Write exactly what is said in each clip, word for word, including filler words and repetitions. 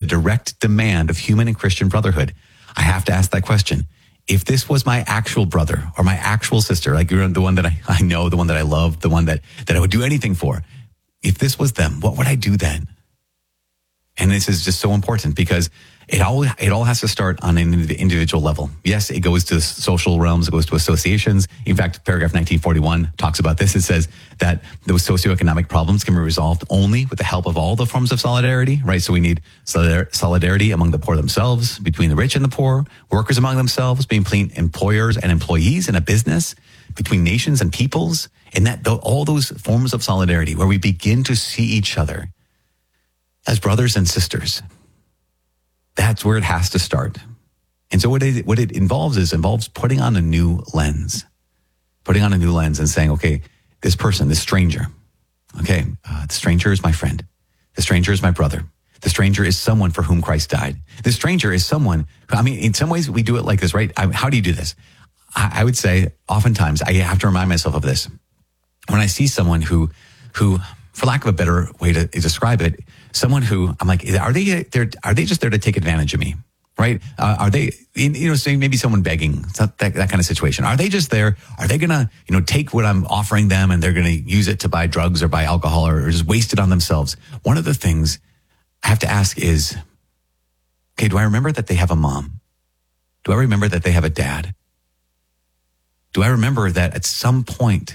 direct demand of human and Christian brotherhood. I have to ask that question. If this was my actual brother or my actual sister, like you're the one that I, I know, the one that I love, the one that, that I would do anything for, if this was them, what would I do then? And this is just so important because it all, it all has to start on an individual level. Yes, it goes to social realms, it goes to associations. In fact, paragraph nineteen forty-one talks about this. It says that those socioeconomic problems can be resolved only with the help of all the forms of solidarity, right? So we need solidarity among the poor themselves, between the rich and the poor, workers among themselves, between employers and employees in a business, between nations and peoples, and that all those forms of solidarity where we begin to see each other as brothers and sisters. That's where it has to start. And so what it, what it involves is involves putting on a new lens, putting on a new lens and saying, okay, this person, this stranger, okay, uh, the stranger is my friend. The stranger is my brother. The stranger is someone for whom Christ died. The stranger is someone, who, I mean, in some ways we do it like this, right? I, how do you do this? I, I would say oftentimes I have to remind myself of this. When I see someone who, who, for lack of a better way to describe it, someone who I'm like, are they there? Are they just there to take advantage of me? Right? Uh, are they, you know, say maybe someone begging, that, that kind of situation. Are they just there? Are they going to, you know, take what I'm offering them and they're going to use it to buy drugs or buy alcohol or, or just waste it on themselves? One of the things I have to ask is, okay, do I remember that they have a mom? Do I remember that they have a dad? Do I remember that at some point,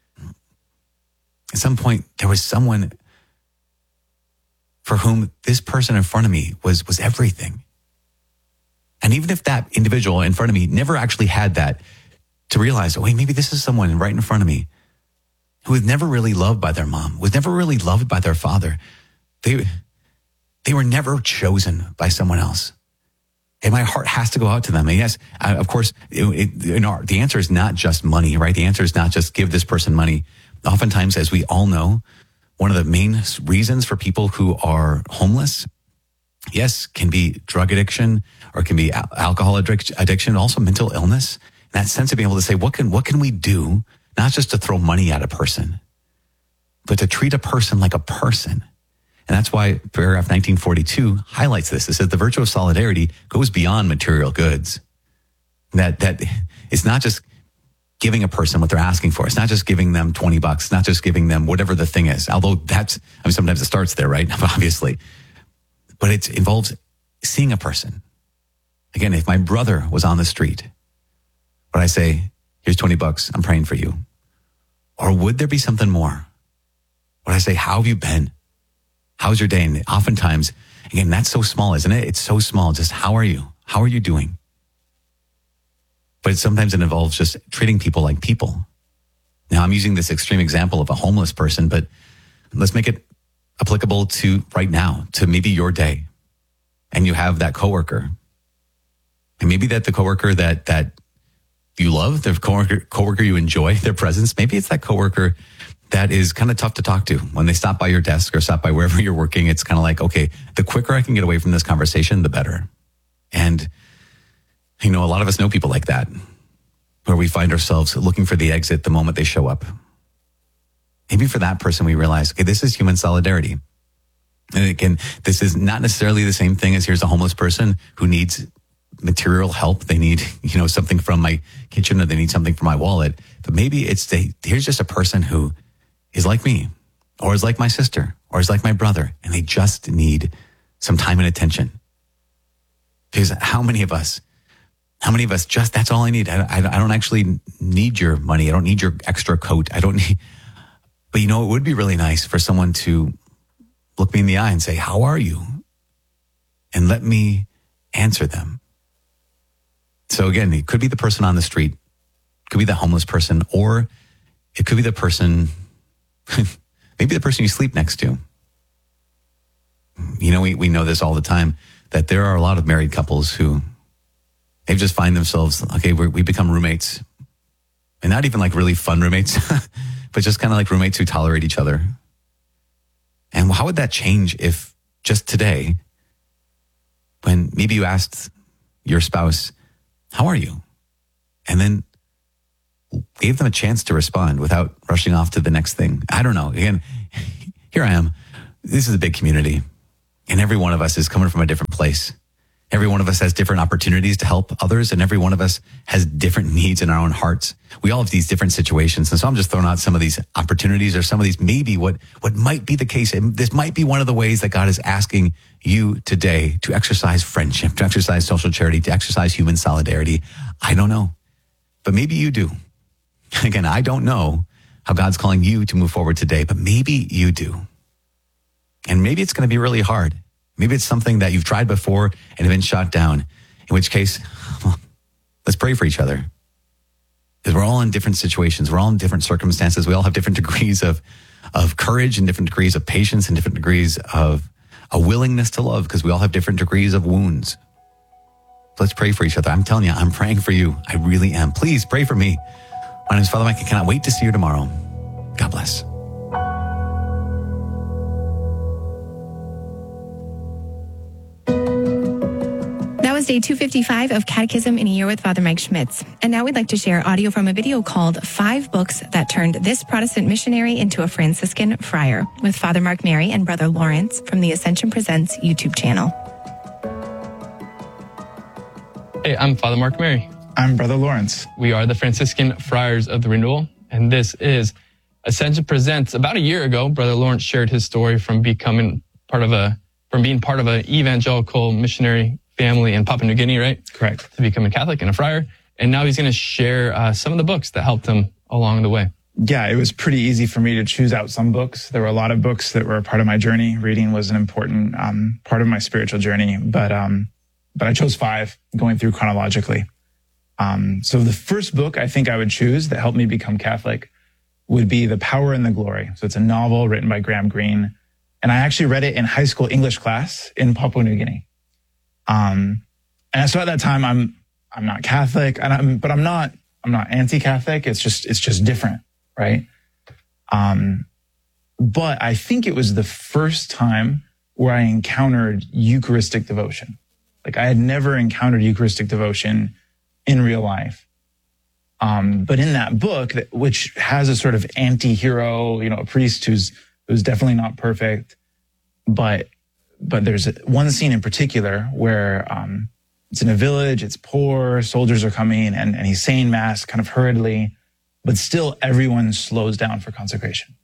at some point there was someone for whom this person in front of me was, was everything. And even if that individual in front of me never actually had that, to realize, oh, wait, maybe this is someone right in front of me who was never really loved by their mom, was never really loved by their father. They, they were never chosen by someone else. And my heart has to go out to them. And yes, I, of course, it, it, you know, the answer is not just money, right? The answer is not just give this person money. Oftentimes, as we all know, one of the main reasons for people who are homeless, yes, can be drug addiction or can be alcohol addiction, also mental illness. In that sense of being able to say, what can, what can we do? Not just to throw money at a person, but to treat a person like a person. And that's why paragraph nineteen forty-two highlights this. It says the virtue of solidarity goes beyond material goods. That, that it's not just giving a person what they're asking for. It's not just giving them twenty bucks. It's not just giving them whatever the thing is. Although that's, I mean, sometimes it starts there, right? Obviously. But it involves seeing a person. Again, if my brother was on the street, would I say, here's twenty bucks, I'm praying for you? Or would there be something more? Would I say, how have you been? How's your day? And oftentimes, again, that's so small, isn't it? It's so small. Just how are you? How are you doing? But it, sometimes it involves just treating people like people. Now, I'm using this extreme example of a homeless person, but let's make it applicable to right now, to maybe your day. And you have that coworker. And maybe that the coworker that, that you love, the coworker, coworker you enjoy their presence. Maybe it's that coworker that is kind of tough to talk to. When they stop by your desk or stop by wherever you're working, it's kind of like, okay, the quicker I can get away from this conversation, the better. And, you know, a lot of us know people like that, where we find ourselves looking for the exit the moment they show up. Maybe for that person, we realize, okay, this is human solidarity. And again, this is not necessarily the same thing as here's a homeless person who needs material help. They need, you know, something from my kitchen or they need something from my wallet. But maybe it's, the, here's just a person who is like me or is like my sister or is like my brother, and they just need some time and attention. Because how many of us, how many of us just, that's all I need. I, I, I don't actually need your money. I don't need your extra coat. I don't need, but you know, it would be really nice for someone to look me in the eye and say, how are you? And let me answer them. So again, it could be the person on the street, it could be the homeless person, or it could be the person, maybe the person you sleep next to. You know, we, we know this all the time, that there are a lot of married couples who they just find themselves, okay, we're, we become roommates. And not even like really fun roommates, but just kind of like roommates who tolerate each other. And how would that change if just today, when maybe you asked your spouse, how are you? And then gave them a chance to respond without rushing off to the next thing. I don't know. Again, here I am. This is a big community. And every one of us is coming from a different place. Every one of us has different opportunities to help others, and every one of us has different needs in our own hearts. We all have these different situations. And so I'm just throwing out some of these opportunities or some of these, maybe what, what might be the case. And this might be one of the ways that God is asking you today to exercise friendship, to exercise social charity, to exercise human solidarity. I don't know, but maybe you do. Again, I don't know how God's calling you to move forward today, but maybe you do. And maybe it's going to be really hard. Maybe it's something that you've tried before and have been shot down, in which case, well, let's pray for each other. Because we're all in different situations. We're all in different circumstances. We all have different degrees of, of courage and different degrees of patience and different degrees of a willingness to love, because we all have different degrees of wounds. Let's pray for each other. I'm telling you, I'm praying for you. I really am. Please pray for me. My name is Father Mike. I cannot wait to see you tomorrow. God bless. Day two fifty-five of Catechism in a Year with Father Mike Schmitz. And now we'd like to share audio from a video called Five Books That Turned This Protestant Missionary into a Franciscan Friar with Father Mark Mary and Brother Lawrence from the Ascension Presents YouTube channel. Hey, I'm Father Mark Mary. I'm Brother Lawrence. We are the Franciscan Friars of the Renewal, and this is Ascension Presents. About a year ago, Brother Lawrence shared his story from becoming part of a, from being part of an evangelical missionary family in Papua New Guinea, right? Correct. To become a Catholic and a friar. And now he's going to share uh, some of the books that helped him along the way. Yeah, it was pretty easy for me to choose out some books. There were a lot of books that were a part of my journey. Reading was an important um, part of my spiritual journey, but um, but I chose five going through chronologically. Um, so the first book I think I would choose that helped me become Catholic would be The Power and the Glory. So it's a novel written by Graham Greene. And I actually read it in high school English class in Papua New Guinea. Um, and so at that time, I'm, I'm not Catholic, and I'm, but I'm not, I'm not anti-Catholic. It's just, it's just different, right? Um, but I think it was the first time where I encountered Eucharistic devotion. Like I had never encountered Eucharistic devotion in real life. Um, but in that book, that, which has a sort of anti-hero, you know, a priest who's, who's definitely not perfect, but But there's one scene in particular where um, it's in a village, it's poor, soldiers are coming, and, and he's saying Mass kind of hurriedly, but still everyone slows down for consecration.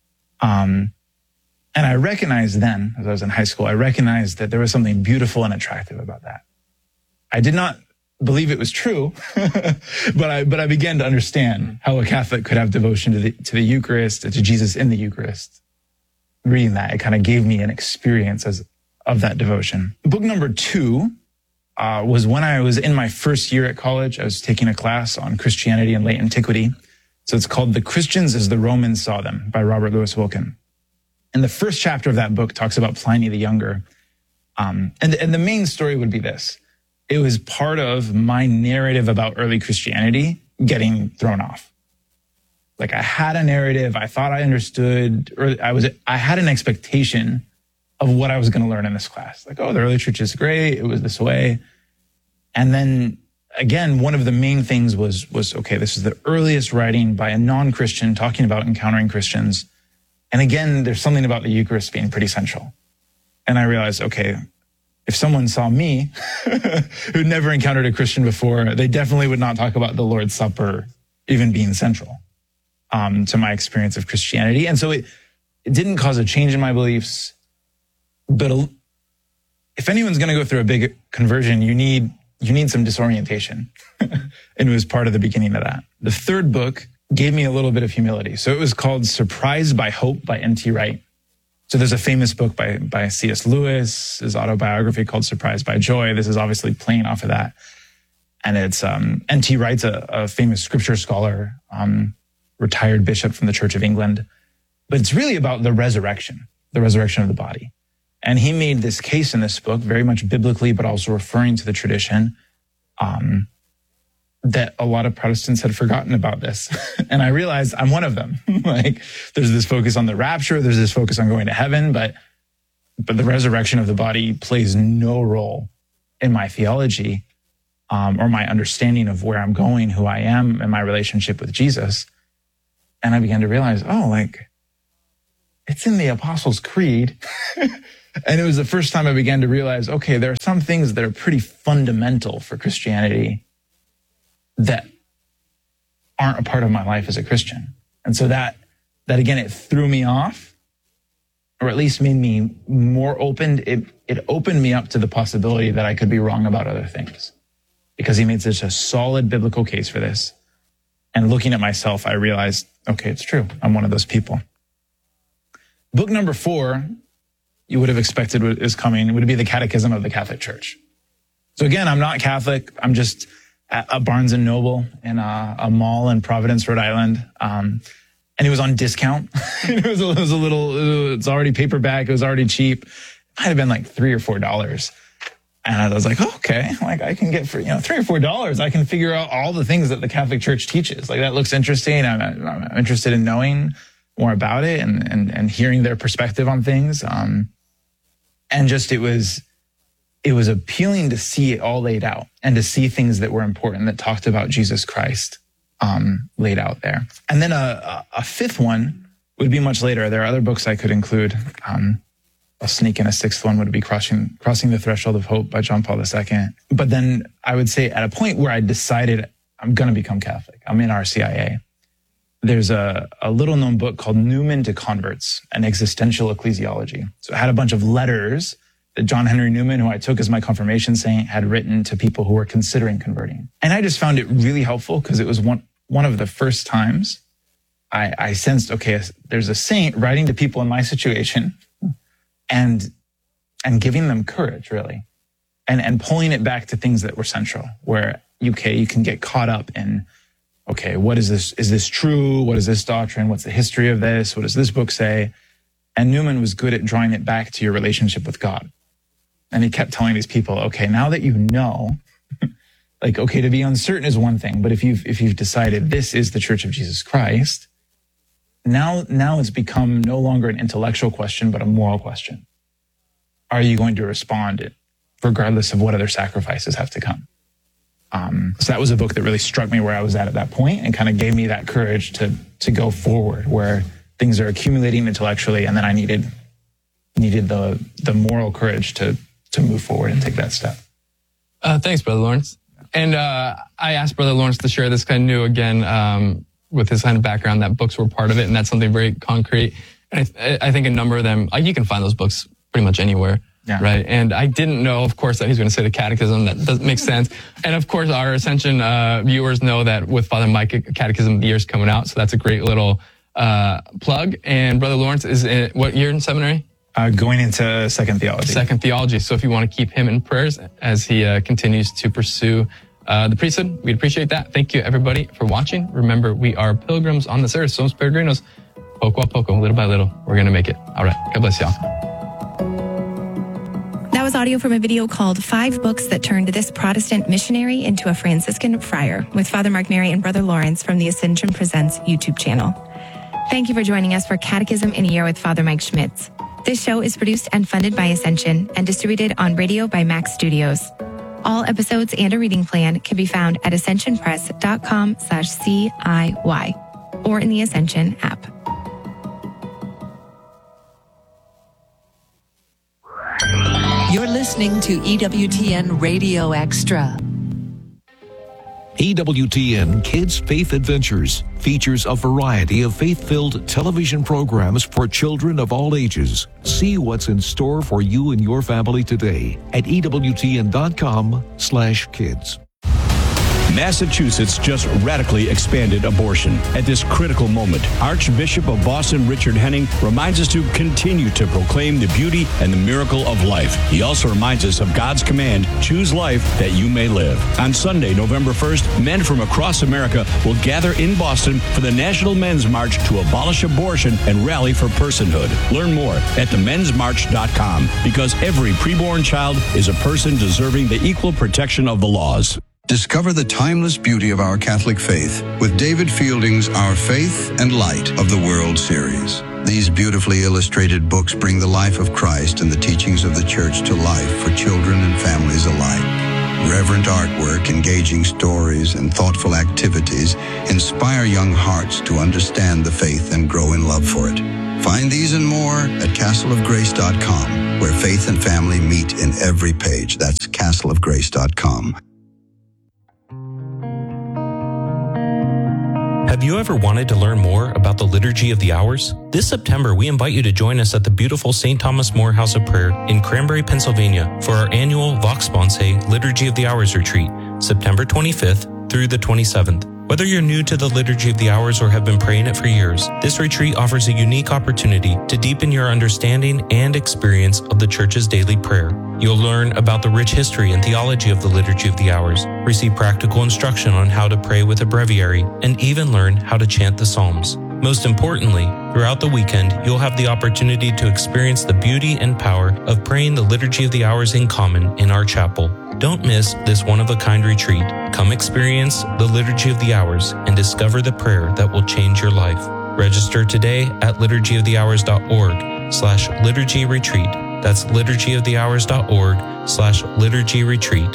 Um, and I recognized then, as I was in high school, I recognized that there was something beautiful and attractive about that. I did not believe it was true, but I but I began to understand how a Catholic could have devotion to the, to the Eucharist, to Jesus in the Eucharist. Reading that, it kind of gave me an experience as of that devotion. Book number two uh, was when I was in my first year at college. I was taking a class on Christianity and late antiquity. So it's called The Christians as the Romans Saw Them by Robert Louis Wilken. And the first chapter of that book talks about Pliny the Younger. Um, and, and the main story would be this. It was part of my narrative about early Christianity getting thrown off. Like I had a narrative, I thought I understood, or I was, I had an expectation of what I was going to learn in this class. Like, oh, the early church is great. It was this way. And then again, one of the main things was, was, okay, this is the earliest writing by a non-Christian talking about encountering Christians. And again, there's something about the Eucharist being pretty central. And I realized, okay, if someone saw me who'd never encountered a Christian before, they definitely would not talk about the Lord's Supper even being central um, to my experience of Christianity. And so it, it didn't cause a change in my beliefs. But a, if anyone's going to go through a big conversion, you need you need some disorientation. And it was part of the beginning of that. The third book gave me a little bit of humility. So it was called Surprised by Hope by N T Wright. So there's a famous book by, by C S Lewis, his autobiography called Surprised by Joy. This is obviously playing off of that. And it's, um, N T Wright's a, a famous scripture scholar, um, retired bishop from the Church of England. But it's really about the resurrection, the resurrection of the body. And he made this case in this book, very much biblically, but also referring to the tradition, um, that a lot of Protestants had forgotten about this. And I realized I'm one of them. Like, there's this focus on the rapture, there's this focus on going to heaven, but, but the resurrection of the body plays no role in my theology, um, or my understanding of where I'm going, who I am, and my relationship with Jesus. And I began to realize, oh, like, it's in the Apostles' Creed. And it was the first time I began to realize, okay, there are some things that are pretty fundamental for Christianity that aren't a part of my life as a Christian. And so that, that again, it threw me off, or at least made me more open. It, it opened me up to the possibility that I could be wrong about other things, because he made such a solid biblical case for this. And looking at myself, I realized, okay, it's true. I'm one of those people. Book number four, you would have expected is coming, would be the Catechism of the Catholic Church. So again, I'm not Catholic. I'm just at a Barnes and Noble in a, a mall in Providence, Rhode Island. Um, and it was on discount. it, was a, it was a little, it's already paperback. It was already cheap. It might have been like three or four dollars. And I was like, oh, okay, like I can get for, you know, three or four dollars. I can figure out all the things that the Catholic Church teaches. Like that looks interesting. I'm, I'm interested in knowing more about it and, and, and hearing their perspective on things. Um, and just, it was, it was appealing to see it all laid out and to see things that were important that talked about Jesus Christ, um, laid out there. And then a, a fifth one would be much later. There are other books I could include. Um, I'll sneak in a sixth one, would be Crossing, Crossing the Threshold of Hope by John Paul the Second. But then I would say at a point where I decided I'm going to become Catholic, I'm in R C I A. There's a, a little known book called Newman to Converts, an existential ecclesiology. So it had a bunch of letters that John Henry Newman, who I took as my confirmation saint, had written to people who were considering converting. And I just found it really helpful because it was one, one of the first times I, I sensed, okay, there's a saint writing to people in my situation and, and giving them courage, really, and, and pulling it back to things that were central, where, okay, you can get caught up in, okay, what is this? Is this true? What is this doctrine? What's the history of this? What does this book say? And Newman was good at drawing it back to your relationship with God. And he kept telling these people, okay, now that you know, like, okay, to be uncertain is one thing, but if you've, if you've decided this is the Church of Jesus Christ, now, now it's become no longer an intellectual question, but a moral question. Are you going to respond regardless of what other sacrifices have to come? Um, so that was a book that really struck me where I was at at that point and kind of gave me that courage to, to go forward where things are accumulating intellectually. And then I needed, needed the, the moral courage to, to move forward and take that step. Uh, thanks, Brother Lawrence. And, uh, I asked Brother Lawrence to share this kind of new again, um, with his kind of background, that books were part of it. And that's something very concrete. And I, th- I think a number of them, like, you can find those books pretty much anywhere. Yeah. Right. And I didn't know, of course, that he's going to say the Catechism. That doesn't make sense. And of course, our Ascension, uh, viewers know that with Father Mike, Catechism of the Year is coming out. So that's a great little, uh, plug. And Brother Lawrence is in what year in seminary? Uh, going into second theology. Second theology. So if you want to keep him in prayers as he, uh, continues to pursue Uh, the priesthood, we'd appreciate that. Thank you, everybody, for watching. Remember, we are pilgrims on this earth. Somos peregrinos. Poco a poco, little by little, we're going to make it. All right. God bless y'all. That was audio from a video called Five Books That Turned This Protestant Missionary into a Franciscan Friar with Father Mark Mary and Brother Lawrence from the Ascension Presents YouTube channel. Thank you for joining us for Catechism in a Year with Father Mike Schmitz. This show is produced and funded by Ascension and distributed on radio by Max Studios. All episodes and a reading plan can be found at ascensionpress.com slash CIY or in the Ascension app. You're listening to E W T N Radio Extra. E W T N Kids Faith Adventures features a variety of faith-filled television programs for children of all ages. See what's in store for you and your family today at ewtn.com slash kids. Massachusetts just radically expanded abortion. At this critical moment, Archbishop of Boston Richard Henning reminds us to continue to proclaim the beauty and the miracle of life. He also reminds us of God's command, choose life that you may live. On Sunday, November first, men from across America will gather in Boston for the National Men's March to abolish abortion and rally for personhood. Learn more at the men's march dot com, because every preborn child is a person deserving the equal protection of the laws. Discover the timeless beauty of our Catholic faith with David Fielding's Our Faith and Light of the World series. These beautifully illustrated books bring the life of Christ and the teachings of the Church to life for children and families alike. Reverent artwork, engaging stories, and thoughtful activities inspire young hearts to understand the faith and grow in love for it. Find these and more at castle of grace dot com, where faith and family meet in every page. That's castle of grace dot com. Have you ever wanted to learn more about the Liturgy of the Hours? This September, we invite you to join us at the beautiful Saint Thomas More House of Prayer in Cranberry, Pennsylvania for our annual Vox Sponsae Liturgy of the Hours retreat, September twenty-fifth through the twenty-seventh. Whether you're new to the Liturgy of the Hours or have been praying it for years, this retreat offers a unique opportunity to deepen your understanding and experience of the Church's daily prayer. You'll learn about the rich history and theology of the Liturgy of the Hours, receive practical instruction on how to pray with a breviary, and even learn how to chant the Psalms. Most importantly, throughout the weekend, you'll have the opportunity to experience the beauty and power of praying the Liturgy of the Hours in common in our chapel. Don't miss this one-of-a-kind retreat. Come experience the Liturgy of the Hours and discover the prayer that will change your life. Register today at liturgy of the hours dot org slash liturgy retreat. That's liturgy of the hours dot org slash liturgy retreat.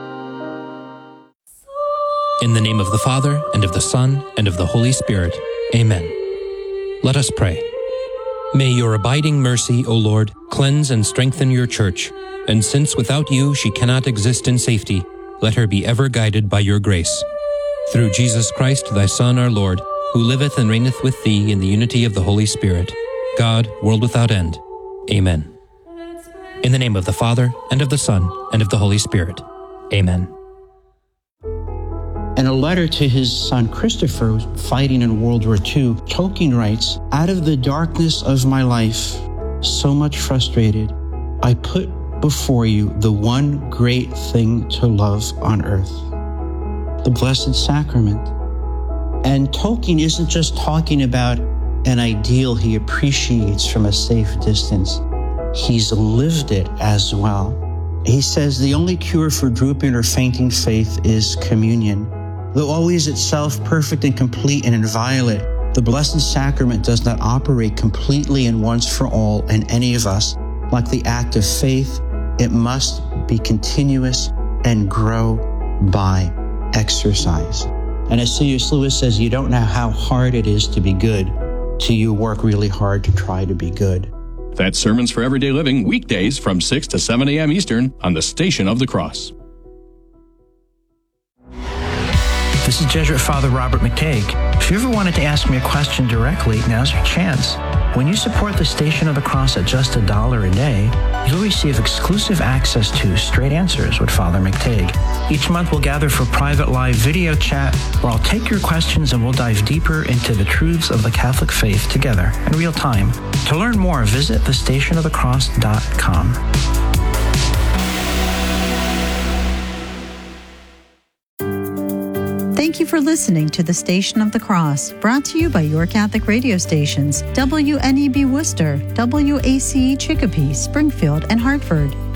In the name of the Father, and of the Son, and of the Holy Spirit. Amen. Let us pray. May your abiding mercy, O Lord, cleanse and strengthen your church, and since without you she cannot exist in safety, let her be ever guided by your grace. Through Jesus Christ, thy Son, our Lord, who liveth and reigneth with thee in the unity of the Holy Spirit, God, world without end. Amen. In the name of the Father, and of the Son, and of the Holy Spirit. Amen. In a letter to his son Christopher, fighting in World War Two, Tolkien writes, "Out of the darkness of my life, so much frustrated, I put before you the one great thing to love on earth, the Blessed Sacrament." And Tolkien isn't just talking about an ideal he appreciates from a safe distance. He's lived it as well. He says the only cure for drooping or fainting faith is communion. Though always itself perfect and complete and inviolate, the Blessed Sacrament does not operate completely and once for all in any of us. Like the act of faith, it must be continuous and grow by exercise. And as C S Lewis says, you don't know how hard it is to be good till you work really hard to try to be good. That's Sermons for Everyday Living, weekdays from six to seven a.m. Eastern on the Station of the Cross. This is Jesuit Father Robert McTague. If you ever wanted to ask me a question directly, now's your chance. When you support the Station of the Cross at just a dollar a day, you'll receive exclusive access to Straight Answers with Father McTague. Each month we'll gather for private live video chat where I'll take your questions and we'll dive deeper into the truths of the Catholic faith together in real time. To learn more, visit the station of the cross dot com. Thank you for listening to the Station of the Cross, brought to you by your Catholic radio stations, W N E B Worcester, W A C E Chicopee, Springfield, and Hartford.